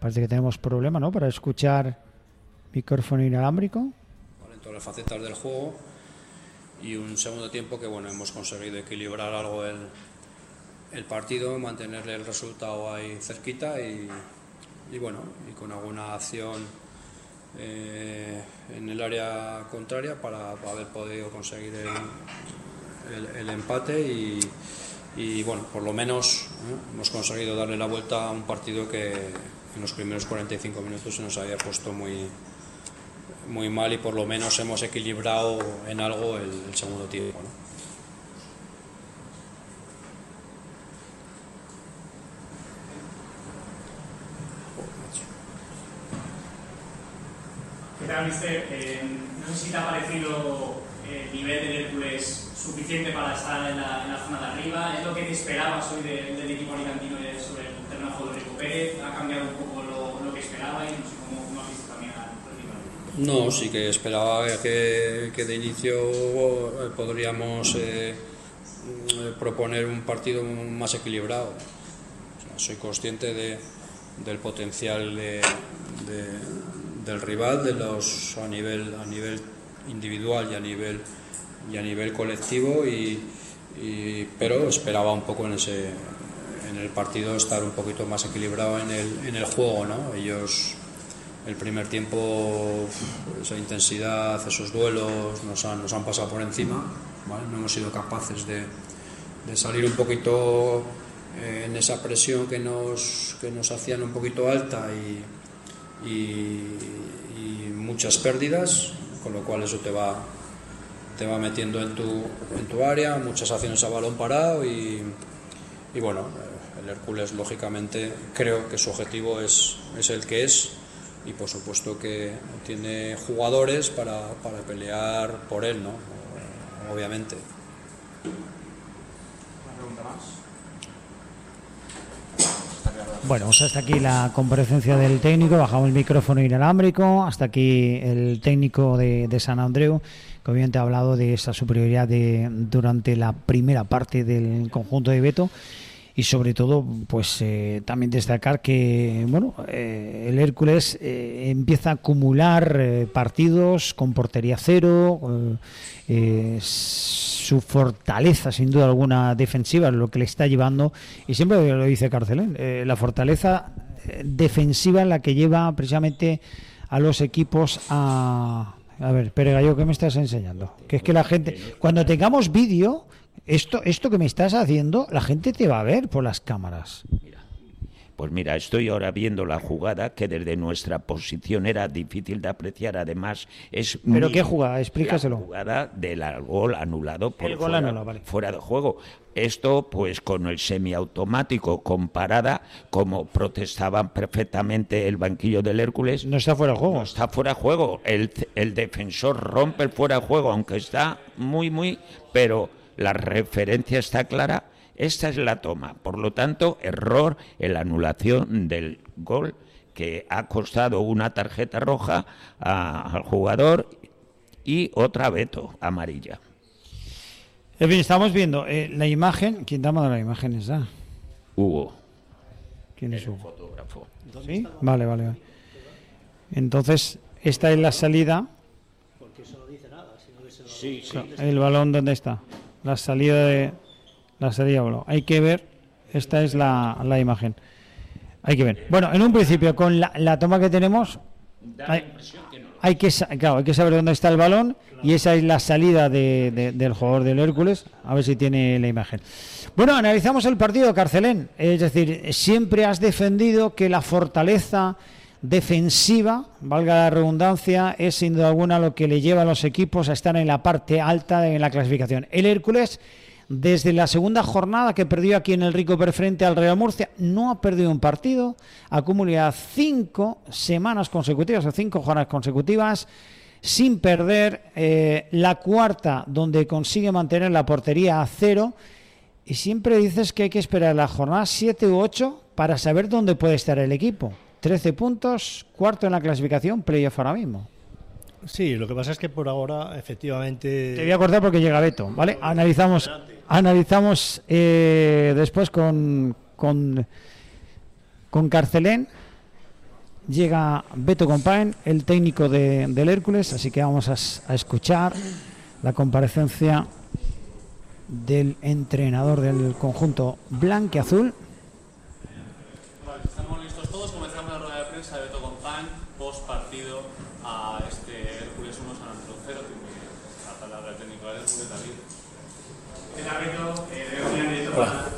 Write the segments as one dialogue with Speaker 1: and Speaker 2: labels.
Speaker 1: Parece que tenemos problema, ¿no?, para escuchar micrófono inalámbrico.
Speaker 2: En todas las facetas del juego, y un segundo tiempo que hemos conseguido equilibrar algo el partido, mantenerle el resultado ahí cerquita y con alguna acción en el área contraria para haber podido conseguir el empate y por lo menos hemos conseguido darle la vuelta a un partido que en los primeros 45 minutos se nos había puesto muy mal, y por lo menos hemos equilibrado en algo el segundo tiempo, ¿no?
Speaker 3: ¿Qué tal, mister? No sé si te ha parecido el nivel del Hércules suficiente para estar en la zona de arriba. ¿Es lo que te esperabas hoy del equipo alicantino sobre el terreno de juego de Rico Pérez? ¿Ha cambiado un poco lo que esperabais? No sé cómo has visto también al partido.
Speaker 2: No, sí que esperaba que de inicio podríamos proponer un partido más equilibrado. O sea, soy consciente del potencial del rival, a nivel individual y a nivel colectivo, pero esperaba un poco en el partido estar un poquito más equilibrado en el juego, ¿no? Ellos, el primer tiempo, esa intensidad, esos duelos nos han pasado por encima, ¿vale? No hemos sido capaces de salir un poquito en esa presión que nos hacían un poquito alta y muchas pérdidas, con lo cual eso te va metiendo en tu área, muchas acciones a balón parado y el Hércules, lógicamente, creo que su objetivo es el que es, y por supuesto que tiene jugadores para pelear por él, ¿no? Obviamente.
Speaker 3: ¿Una pregunta más?
Speaker 1: Bueno, pues hasta aquí la comparecencia del técnico. Bajamos el micrófono inalámbrico. Hasta aquí el técnico de Sant Andreu, que obviamente ha hablado de esa superioridad durante la primera parte del conjunto de Beto. Y sobre todo, pues también destacar que el Hércules empieza a acumular partidos con portería cero. Su fortaleza, sin duda alguna, defensiva es lo que le está llevando, y siempre lo dice Carcelén, la fortaleza defensiva es la que lleva precisamente a los equipos a ver, Pere Gallo, ¿qué me estás enseñando? Que es que la gente, cuando tengamos vídeo, esto que me estás haciendo, la gente te va a ver por las cámaras.
Speaker 4: Pues mira, estoy ahora viendo la jugada, que desde nuestra posición era difícil de apreciar. Además, es
Speaker 1: ¿Pero qué jugada? Explícaselo.
Speaker 4: La jugada del gol anulado por
Speaker 1: el gol anulado, vale.
Speaker 4: Fuera de juego. Esto, pues, con el semiautomático comparada, como protestaban perfectamente el banquillo del Hércules.
Speaker 1: No está fuera de juego.
Speaker 4: No está fuera de juego. El defensor rompe el fuera de juego, aunque está muy, pero la referencia está clara. Esta es la toma, por lo tanto, error en la anulación del gol, que ha costado una tarjeta roja al jugador y otra Beto, amarilla.
Speaker 1: En fin, estamos viendo la imagen. ¿Quién te ha mandado la imagen esa?
Speaker 4: Hugo.
Speaker 1: ¿Quién es Hugo?
Speaker 4: Fotógrafo.
Speaker 1: ¿Sí? Vale. Entonces, esta es la salida.
Speaker 5: Porque eso no dice nada.
Speaker 4: Sí.
Speaker 1: El balón, ¿dónde está? La salida de balón. Hay que ver, esta es la imagen. Hay que ver. Bueno, en un principio, con la toma que tenemos, hay que saber dónde está el balón, y esa es la salida del jugador del Hércules. A ver si tiene la imagen. Bueno, analizamos el partido, Carcelén. Es decir, siempre has defendido que la fortaleza defensiva, valga la redundancia, es sin duda alguna lo que le lleva a los equipos a estar en la parte alta en la clasificación. El Hércules, desde la segunda jornada que perdió aquí en el Rico Pérez frente al Real Murcia, no ha perdido un partido, acumula 5 semanas consecutivas o 5 jornadas consecutivas sin perder, la cuarta donde consigue mantener la portería a 0, y siempre dices que hay que esperar la jornada 7 u 8 para saber dónde puede estar el equipo. 13 puntos, cuarto en la clasificación, playoff ahora mismo.
Speaker 5: Sí, lo que pasa es que por ahora, efectivamente...
Speaker 1: Te voy a cortar porque llega Beto, ¿vale? Analizamos después con Carcelén llega Beto Compain, el técnico del Hércules, así que vamos a escuchar la comparecencia del entrenador del conjunto blanquiazul.
Speaker 6: Vale, estamos listos todos. Comenzamos la rueda de prensa de Beto Compain, post partido a este Hércules 1 San Andreu 0. Tiene la palabra el técnico del Hércules, David.
Speaker 3: ¿Qué tal, Beto? Directo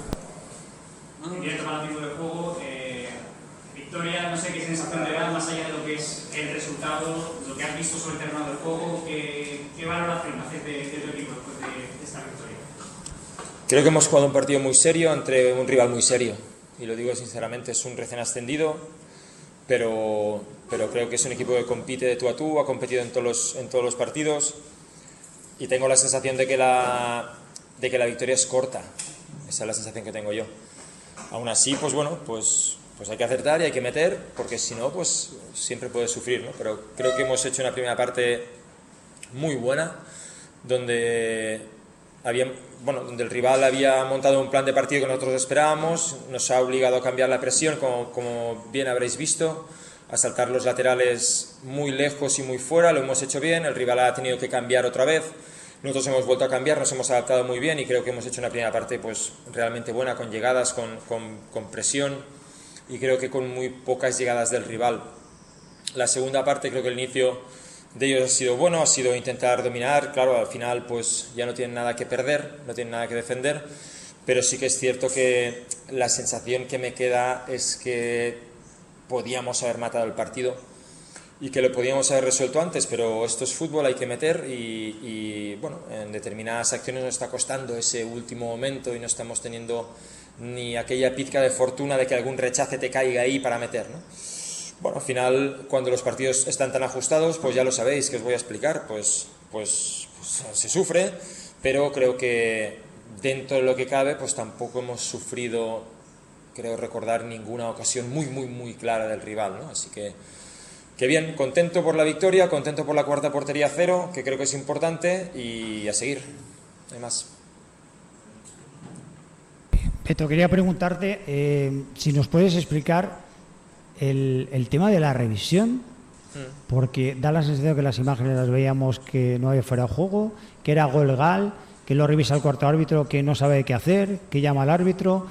Speaker 3: para el tipo de juego. Victoria, no sé qué sensación te da, más allá de lo que es el resultado, lo que has visto sobre el terreno del juego, ¿qué valoración haces de tu equipo después de esta victoria?
Speaker 7: Creo que hemos jugado un partido muy serio entre un rival muy serio, y lo digo sinceramente, es un recién ascendido, pero creo que es un equipo que compite de tú a tú, ha competido en todos los partidos, y tengo la sensación de que la victoria es corta. Esa es la sensación que tengo yo. Aún así, pues bueno, pues hay que acertar y hay que meter, porque si no, pues siempre puedes sufrir, ¿no? Pero creo que hemos hecho una primera parte muy buena, donde el rival había montado un plan de partido que nosotros esperábamos, nos ha obligado a cambiar la presión, como bien habréis visto, a saltar los laterales muy lejos y muy fuera, lo hemos hecho bien, el rival ha tenido que cambiar otra vez, nosotros hemos vuelto a cambiar, nos hemos adaptado muy bien y creo que hemos hecho una primera parte pues realmente buena, con llegadas, con presión, y creo que con muy pocas llegadas del rival. La segunda parte, creo que el inicio de ellos ha sido bueno, ha sido intentar dominar, claro, al final pues ya no tienen nada que perder, no tienen nada que defender, pero sí que es cierto que la sensación que me queda es que podíamos haber matado el partido y que lo podíamos haber resuelto antes, pero esto es fútbol, hay que meter y bueno, en determinadas acciones nos está costando ese último momento y no estamos teniendo ni aquella pizca de fortuna de que algún rechace te caiga ahí para meter, ¿no? Bueno, al final, cuando los partidos están tan ajustados, pues ya lo sabéis, que os voy a explicar, pues se sufre, pero creo que dentro de lo que cabe, pues tampoco hemos sufrido, creo recordar, ninguna ocasión muy clara del rival, ¿no? Así que bien, contento por la victoria, contento por la cuarta portería 0, que creo que es importante, y a seguir, no hay más.
Speaker 1: Beto, quería preguntarte si nos puedes explicar el tema de la revisión, porque da la sensación que las imágenes las veíamos que no había fuera de juego, que era gol legal, que lo revisa el cuarto árbitro, que no sabe qué hacer, que llama al árbitro,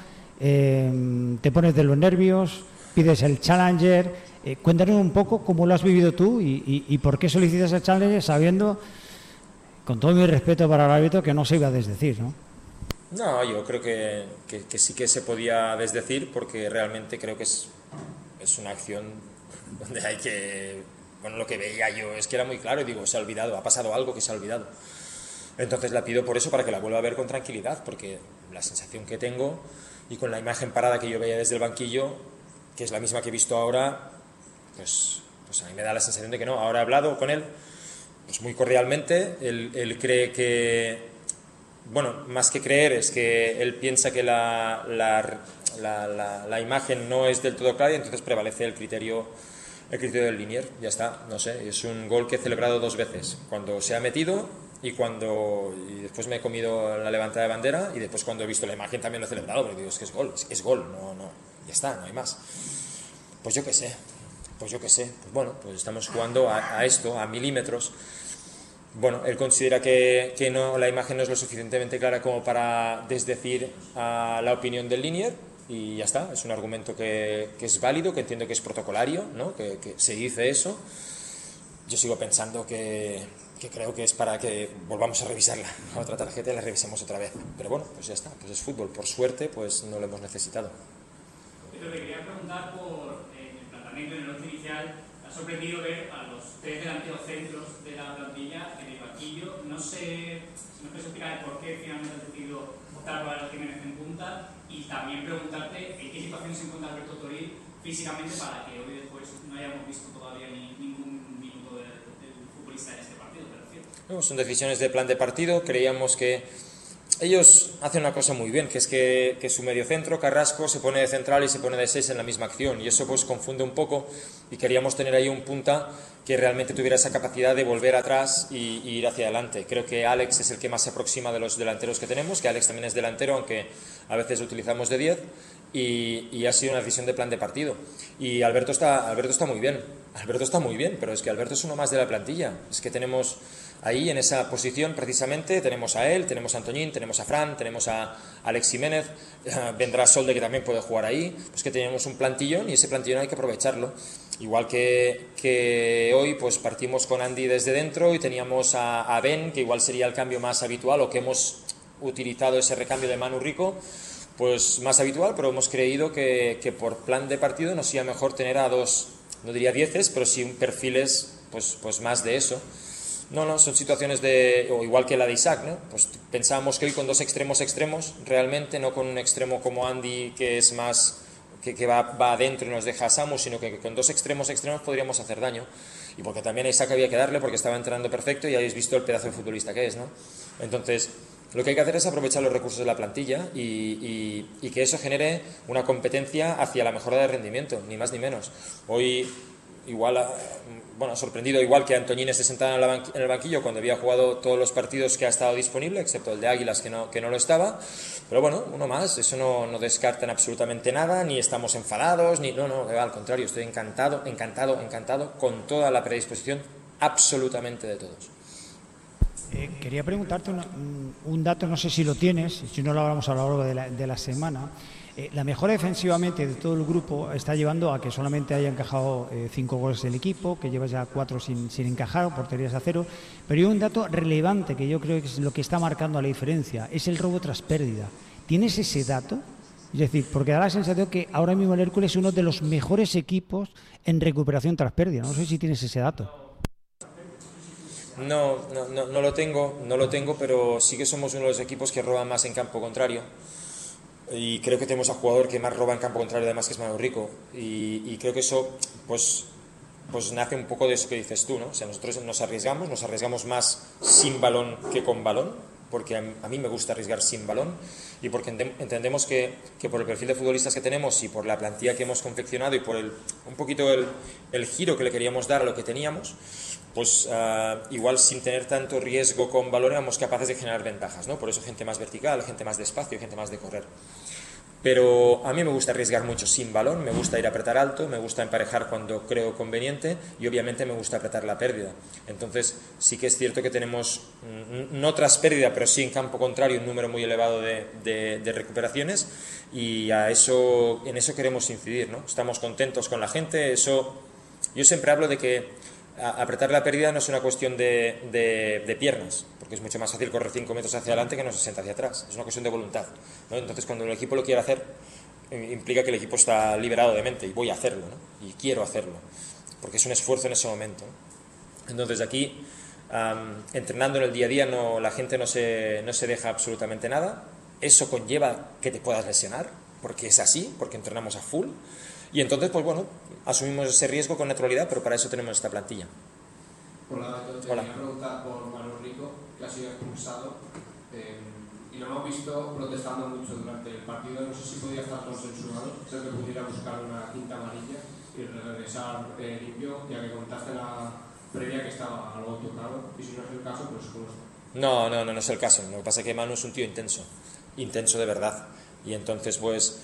Speaker 1: te pones de los nervios, pides el challenger. Cuéntanos un poco cómo lo has vivido tú y por qué solicitas el challenger sabiendo, con todo mi respeto para el árbitro, que no se iba a desdecir, ¿no?
Speaker 7: No, yo creo que sí que se podía desdecir, porque realmente creo que es una acción donde hay que... Bueno, lo que veía yo es que era muy claro y digo, se ha olvidado, ha pasado algo que se ha olvidado. Entonces la pido por eso, para que la vuelva a ver con tranquilidad, porque la sensación que tengo, y con la imagen parada que yo veía desde el banquillo, que es la misma que he visto ahora, pues a mí me da la sensación de que no. Ahora he hablado con él, pues muy cordialmente, él cree que... Bueno, más que creer, es que él piensa que la imagen no es del todo clara, y entonces prevalece el criterio del Linier. Ya está, no sé, es un gol que he celebrado 2 veces, cuando se ha metido y después me he comido la levantada de bandera, y después cuando he visto la imagen también lo he celebrado, porque digo, es que es gol, no, ya está, no hay más. Pues yo qué sé, pues bueno, pues estamos jugando a esto, a milímetros. Bueno, él considera que no, la imagen no es lo suficientemente clara como para desdecir a la opinión del Linier, y ya está, es un argumento que es válido, que entiendo que es protocolario, ¿no? Que se dice eso. Yo sigo pensando que creo que es para que volvamos a revisar la otra tarjeta y la revisemos otra vez. Pero bueno, pues ya está, pues es fútbol, por suerte pues no lo hemos necesitado.
Speaker 3: Pero te quería preguntar por el planteamiento en el once inicial. Ha sorprendido ver a los 3 delanteros centros de la plantilla en el banquillo. No sé si nos puedes explicar por qué finalmente has decidido optar por Álvaro Jiménez en punta, y también preguntarte en qué situación se encuentra Alberto Toril físicamente, para que hoy después no hayamos visto todavía ningún minuto del futbolista en este partido.
Speaker 7: No, son decisiones de plan de partido. Creíamos que ellos hacen una cosa muy bien, que es que su mediocentro, Carrasco, se pone de central y se pone de 6 en la misma acción, y eso pues confunde un poco, y queríamos tener ahí un punta que realmente tuviera esa capacidad de volver atrás y ir hacia adelante. Creo que Alex es el que más se aproxima de los delanteros que tenemos, que Alex también es delantero, aunque a veces utilizamos de 10, y ha sido una decisión de plan de partido. Y Alberto está muy bien. Alberto está muy bien, pero es que Alberto es uno más de la plantilla. Es que tenemos ahí en esa posición precisamente, tenemos a él, tenemos a Antoñín, tenemos a Fran, tenemos a Alex Jiménez, vendrá Solde que también puede jugar ahí. Pues que tenemos un plantillón y ese plantillón hay que aprovecharlo. Igual que hoy pues partimos con Andy desde dentro y teníamos a Ben, que igual sería el cambio más habitual, o que hemos utilizado ese recambio de Manu Rico, pues más habitual, pero hemos creído que por plan de partido nos iba mejor tener a dos, no diría 10, pero sí perfiles pues más de eso. No, son situaciones o igual que la de Isaac, ¿no? Pues pensábamos que hoy con dos extremos realmente, no con un extremo como Andy que es más que va adentro y nos deja a Samu, sino que con dos extremos podríamos hacer daño. Y porque también a Isaac había que darle, porque estaba entrenando perfecto y habéis visto el pedazo de futbolista que es, ¿no? Entonces, lo que hay que hacer es aprovechar los recursos de la plantilla y que eso genere una competencia hacia la mejora de rendimiento, ni más ni menos. Hoy, igual, ha sorprendido igual que Antoñín esté sentado en el banquillo cuando había jugado todos los partidos que ha estado disponible, excepto el de Águilas que no lo estaba. Pero bueno, uno más, eso no descarta en absolutamente nada, ni estamos enfadados, al contrario, estoy encantado con toda la predisposición absolutamente de todos.
Speaker 1: Quería preguntarte un dato, no sé si lo tienes, si no lo hablamos a lo largo de la semana. La mejora defensivamente de todo el grupo está llevando a que solamente haya encajado 5 goles el equipo, que lleva ya 4 sin encajar, porterías a 0. Pero hay un dato relevante que yo creo que es lo que está marcando la diferencia, es el robo tras pérdida. ¿Tienes ese dato? Es decir, porque da la sensación que ahora mismo el Hércules es uno de los mejores equipos en recuperación tras pérdida. No sé si tienes ese dato.
Speaker 7: No lo tengo, pero sí que somos uno de los equipos que roban más en campo contrario. Y creo que tenemos a jugador que más roba en campo contrario, además, que es Manu Rico. Y creo que eso pues nace un poco de eso que dices tú, ¿no? O sea, nosotros nos arriesgamos más sin balón que con balón, porque a mí me gusta arriesgar sin balón, y porque entendemos que por el perfil de futbolistas que tenemos y por la plantilla que hemos confeccionado y por un poquito el giro que le queríamos dar a lo que teníamos, pues igual sin tener tanto riesgo con balón éramos capaces de generar ventajas, ¿no? Por eso gente más vertical, gente más de espacio, gente más de correr. Pero a mí me gusta arriesgar mucho sin balón, me gusta ir a apretar alto, me gusta emparejar cuando creo conveniente y obviamente me gusta apretar la pérdida. Entonces sí que es cierto que tenemos, no tras pérdida, pero sí en campo contrario, un número muy elevado de recuperaciones, y en eso queremos incidir, ¿no? Estamos contentos con la gente. Yo siempre hablo de que apretar la pérdida no es una cuestión de piernas, porque es mucho más fácil correr 5 metros hacia adelante que no 60 hacia atrás. Es una cuestión de voluntad, ¿no? Entonces, cuando el equipo lo quiere hacer, implica que el equipo está liberado de mente, y voy a hacerlo, ¿no? Y quiero hacerlo, porque es un esfuerzo en ese momento, ¿no? Entonces, aquí, entrenando en el día a día, la gente no se deja absolutamente nada. Eso conlleva que te puedas lesionar, porque es así, porque entrenamos a full. Y entonces, pues bueno, asumimos ese riesgo con naturalidad, pero para eso tenemos esta plantilla.
Speaker 8: Hola, te quería preguntar por Manu Rico, que ha sido expulsado, y lo hemos visto protestando mucho durante el partido. No sé si podía estar consensuado, sé que pudiera buscar una quinta amarilla y regresar limpio, ya que contaste en la previa que estaba algo tocado, y si no es el caso, pues ¿cómo está?
Speaker 7: No es el caso. Lo que pasa es que Manu es un tío intenso de verdad, y entonces pues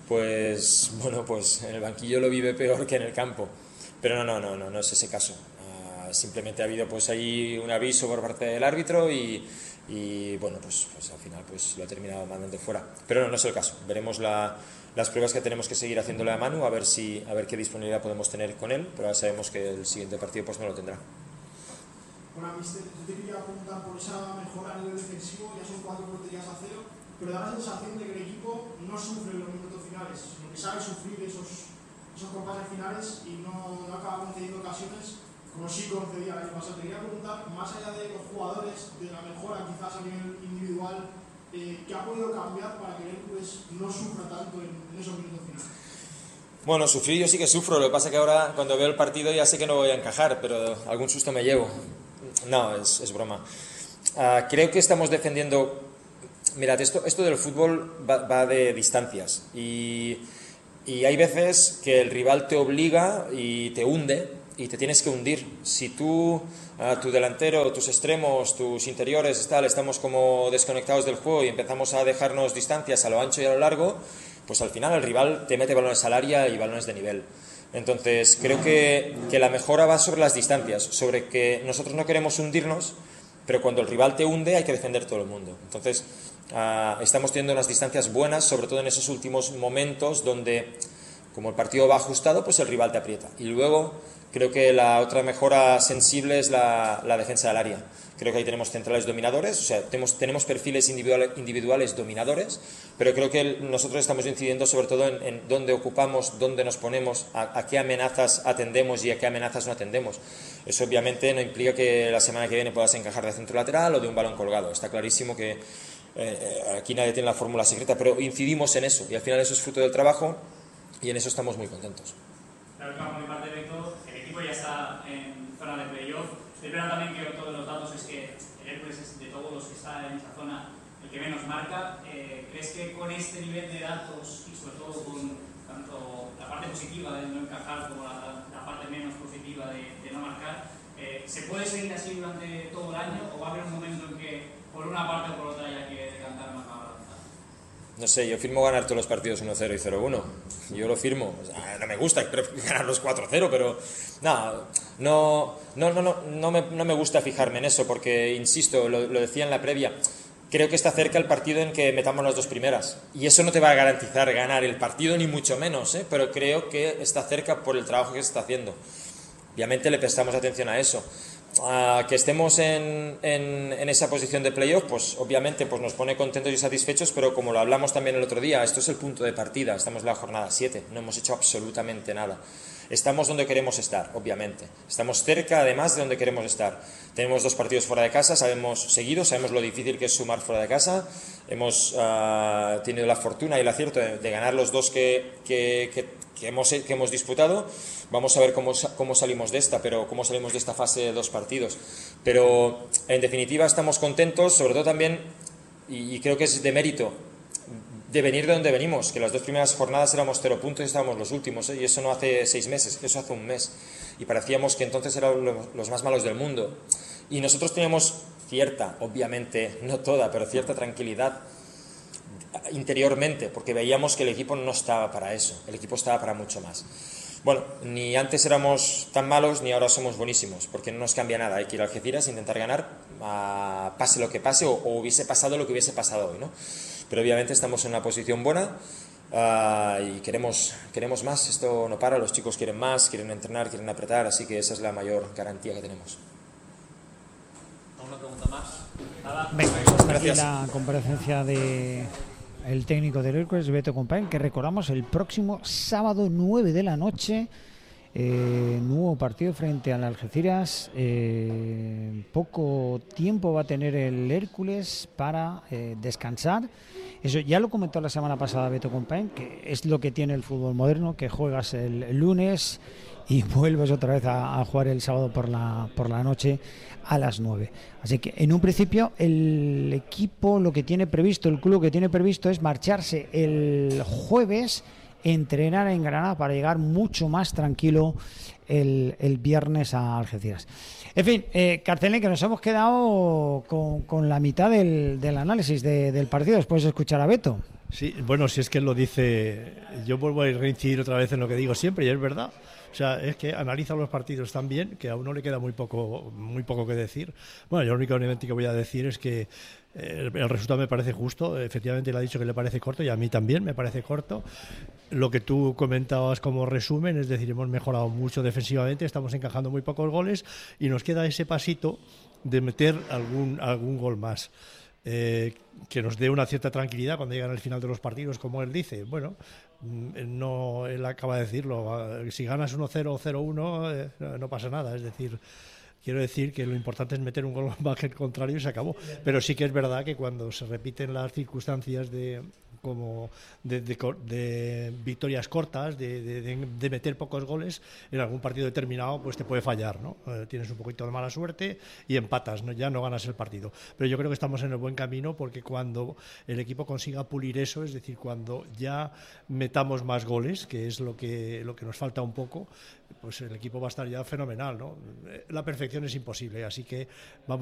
Speaker 7: en el banquillo lo vive peor que en el campo, pero no es ese caso. Simplemente ha habido pues ahí un aviso por parte del árbitro y bueno, pues al final pues lo ha terminado mandando fuera, pero no es el caso. Veremos las pruebas que tenemos que seguir haciéndole a Manu, a ver qué disponibilidad podemos tener con él, pero ahora sabemos que el siguiente partido pues no lo tendrá.
Speaker 9: Hola, mister. Yo te quería preguntar por esa mejora a nivel defensivo. Ya son 4 porterías a 0, pero da la sensación de que el equipo no sufre los minutos finales, sino que sabe sufrir esos compases finales y no acaba concediendo ocasiones como sí concedía el año pasado. Te quería preguntar, más allá de los jugadores, de la mejora quizás a nivel individual, ¿qué ha podido cambiar para que el Hércules no sufra tanto en esos minutos finales?
Speaker 7: Bueno, sufrir yo sí que sufro. Lo que pasa es que ahora cuando veo el partido ya sé que no voy a encajar, pero algún susto me llevo. No, es broma. Creo que estamos defendiendo. Mirad, esto del fútbol va de distancias, y hay veces que el rival te obliga y te hunde y te tienes que hundir. Si tu delantero, tus extremos, tus interiores estamos como desconectados del juego y empezamos a dejarnos distancias a lo ancho y a lo largo, pues al final el rival te mete balones al área y balones de nivel. Entonces creo que la mejora va sobre las distancias, sobre que nosotros no queremos hundirnos, pero cuando el rival te hunde hay que defender todo el mundo. Entonces estamos teniendo unas distancias buenas, sobre todo en esos últimos momentos donde, como el partido va ajustado, pues el rival te aprieta. Y luego creo que la otra mejora sensible es la defensa del área. Creo que ahí tenemos centrales dominadores, o sea, tenemos perfiles individuales dominadores, pero creo que nosotros estamos incidiendo sobre todo en dónde ocupamos, dónde nos ponemos, a qué amenazas atendemos y a qué amenazas no atendemos. Eso obviamente no implica que la semana que viene puedas encajar de centro lateral o de un balón colgado. Está clarísimo que aquí nadie tiene la fórmula secreta, pero incidimos en eso y al final eso es fruto del trabajo y en eso estamos muy contentos.
Speaker 3: Claro, por mi parte, Beto, el equipo ya está en zona de playoff. Es verdad también que todos los datos es que el Hércules es de todos los que está en esa zona el que menos marca. ¿Crees que con este nivel de datos y sobre todo con tanto la parte positiva de no encajar como la parte menos positiva de no marcar, se puede seguir así durante todo el año o va a haber un momento en que por una parte o por otra haya que decantar más la balanza?
Speaker 7: No sé, yo firmo ganar todos los partidos 1-0 y 0-1. Yo lo firmo. O sea, no me gusta ganar los 4-0, pero no me gusta fijarme en eso porque, insisto, lo decía en la previa, creo que está cerca el partido en que metamos las dos primeras. Y eso no te va a garantizar ganar el partido, ni mucho menos, pero creo que está cerca por el trabajo que se está haciendo. Obviamente le prestamos atención a eso. Que estemos en esa posición de playoff, pues obviamente pues nos pone contentos y satisfechos, pero como lo hablamos también el otro día, esto es el punto de partida, estamos en la jornada 7, no hemos hecho absolutamente nada. Estamos donde queremos estar, obviamente. Estamos cerca, además, de donde queremos estar. Tenemos 2 partidos fuera de casa, sabemos lo difícil que es sumar fuera de casa. Hemos tenido la fortuna y el acierto de ganar los 2 que hemos disputado. Vamos a ver cómo salimos de esta fase de 2 partidos. Pero, en definitiva, estamos contentos, sobre todo también, y creo que es de mérito, de venir de donde venimos, que las 2 primeras jornadas éramos 0 puntos y estábamos los últimos, y eso no hace 6 meses, eso hace un mes, y parecíamos que entonces eran los más malos del mundo, y nosotros teníamos cierta, obviamente no toda, pero cierta tranquilidad interiormente, porque veíamos que el equipo no estaba para eso, el equipo estaba para mucho más. Bueno, ni antes éramos tan malos ni ahora somos buenísimos, porque no nos cambia nada, hay que ir a Algeciras, intentar ganar, pase lo que pase, o hubiese pasado lo que hubiese pasado hoy, ¿no? Pero obviamente estamos en una posición buena y queremos más. Esto no para, los chicos quieren más, quieren entrenar, quieren apretar, así que esa es la mayor garantía que tenemos.
Speaker 6: ¿Alguna pregunta más?
Speaker 1: Venga, aquí la comparecencia de el técnico del Hércules, Beto Compañ, que recordamos el próximo sábado 9 de la noche. Nuevo partido frente al Algeciras. Poco tiempo va a tener el Hércules para descansar. Eso ya lo comentó la semana pasada Beto Compañ, que es lo que tiene el fútbol moderno, que juegas el lunes y vuelves otra vez a jugar el sábado por la noche a las 9. Así que en un principio el equipo lo que tiene previsto, el club que tiene previsto es marcharse el jueves, entrenar en Granada para llegar mucho más tranquilo el viernes a Algeciras. En fin, Carcelén, que nos hemos quedado con la mitad del análisis del partido después de escuchar a Beto.
Speaker 5: Sí, bueno, si es que él lo dice, yo vuelvo a reincidir otra vez en lo que digo siempre y es verdad. O sea, es que analiza los partidos tan bien que a uno le queda muy poco que decir. Bueno, yo lo único que voy a decir es que el resultado me parece justo. Efectivamente, le ha dicho que le parece corto y a mí también me parece corto. Lo que tú comentabas como resumen, es decir, hemos mejorado mucho defensivamente, estamos encajando muy pocos goles y nos queda ese pasito de meter algún gol más. Que nos dé una cierta tranquilidad cuando llegan al final de los partidos, como él dice. Bueno, él acaba de decirlo, si ganas 1-0 o 0-1 no pasa nada, es decir, quiero decir que lo importante es meter un gol más que el contrario y se acabó. Pero sí que es verdad que cuando se repiten las circunstancias de victorias cortas, de meter pocos goles, en algún partido determinado pues te puede fallar, ¿no? Tienes un poquito de mala suerte y empatas, ¿no? Ya no ganas el partido. Pero yo creo que estamos en el buen camino, porque cuando el equipo consiga pulir eso, es decir, cuando ya metamos más goles, que es lo que nos falta un poco, pues el equipo va a estar ya fenomenal, ¿no? La perfección es imposible, así que vamos